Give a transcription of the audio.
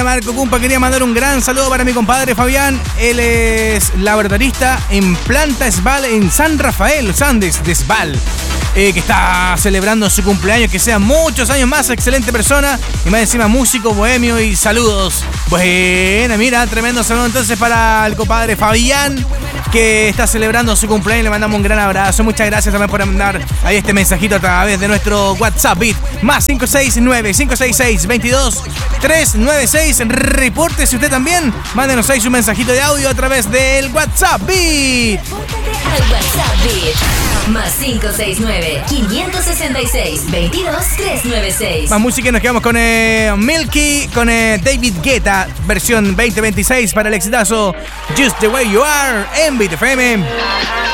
Buena, Marco Cumpa. Quería mandar un gran saludo para mi compadre Fabián. Él es laboratorista en Planta Esval en San Rafael, Sandes de Esval. Que está celebrando su cumpleaños, que sean muchos años más, excelente persona y más encima músico, bohemio y saludos. Bueno, mira, tremendo saludo entonces para el compadre Fabián, que está celebrando su cumpleaños. Le mandamos un gran abrazo. Muchas gracias también por mandar ahí este mensajito a través de nuestro WhatsApp beat más 569-566-22-396. Repórtese usted también, mándenos ahí su mensajito de audio a través del WhatsApp beat. Al WhatsApp beat más 569-566-22-396. Más música y nos quedamos con Milky, con David Guetta, versión 2026 para el exitazo Just the Way You Are en Beat FM.